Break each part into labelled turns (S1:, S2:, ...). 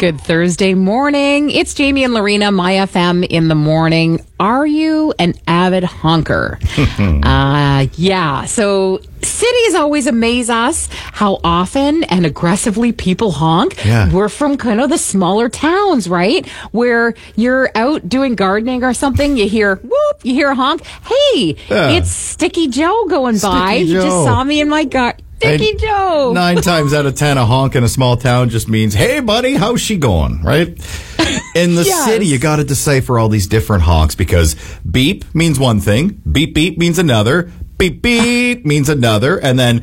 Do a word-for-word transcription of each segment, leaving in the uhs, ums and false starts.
S1: Good Thursday morning. It's Jamie and Lorena, My F M in the morning. Are you an avid honker? uh, yeah. So cities always amaze us how often and aggressively people honk.
S2: Yeah.
S1: We're from kind of the smaller towns, right? Where you're out doing gardening or something, you hear whoop, you hear a honk. Hey,
S2: Yeah.
S1: it's Sticky Joe going by.
S2: Sticky
S1: He just
S2: Joe.
S1: saw me in my garden. Sticky
S2: And
S1: Joe.
S2: Nine times out of ten, a honk in a small town just means, hey, buddy, how's she going, right? In the
S1: Yes.
S2: city, you got to decipher all these different honks because beep means one thing, beep, beep means another, beep, beep means another, and then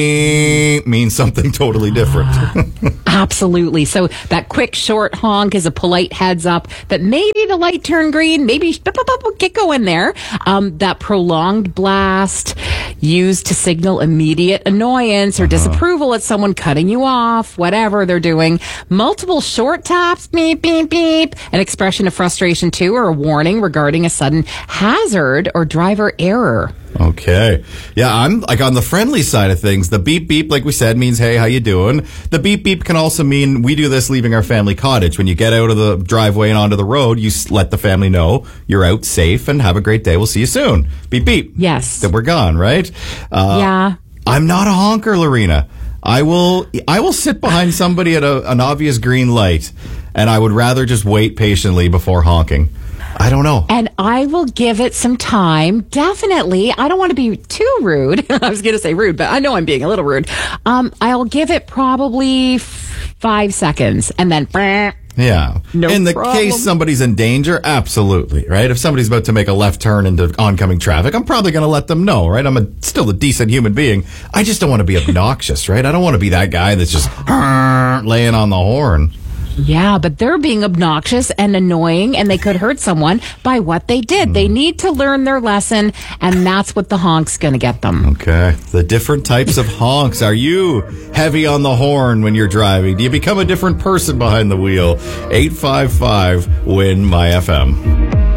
S2: beep means something totally different.
S1: Absolutely. So that quick, short honk is a polite heads up that maybe the light turned green, maybe bup, bup, bup, get going there. Um, that prolonged blast used to signal immediate annoyance or
S2: Uh-huh.
S1: disapproval at someone cutting you off, whatever they're doing. Multiple short taps, beep, beep, beep, an expression of frustration too, or a warning regarding a sudden hazard or driver error.
S2: Okay. Yeah, I'm like on the friendly side of things. The beep beep, like we said, means, hey, how you doing? The beep beep can also mean we do this leaving our family cottage. When you get out of the driveway and onto the road, you s- let the family know you're out safe and have a great day. We'll see you soon. Beep beep.
S1: Yes.
S2: That we're gone, right? Uh,
S1: Yeah.
S2: I'm not a honker, Lorena. I will I will sit behind somebody at a, an obvious green light, and I would rather just wait patiently before honking. I don't know.
S1: And I will give it some time. Definitely. I don't want to be too rude. I was going to say rude, but I know I'm being a little rude. Um, I'll give it probably f- five seconds and then.
S2: Yeah.
S1: No
S2: in the
S1: problem.
S2: case somebody's in danger, absolutely, right? If somebody's about to make a left turn into oncoming traffic, I'm probably going to let them know, right? I'm a, still a decent human being. I just don't want to be obnoxious, right? I don't want to be that guy that's just laying on the horn.
S1: Yeah, but they're being obnoxious and annoying, and they could hurt someone by what they did. They need to learn their lesson, and that's what the honk's going to get them.
S2: Okay. The different types of honks. Are you heavy on the horn when you're driving? Do you become a different person behind the wheel? eight five five, win my F M.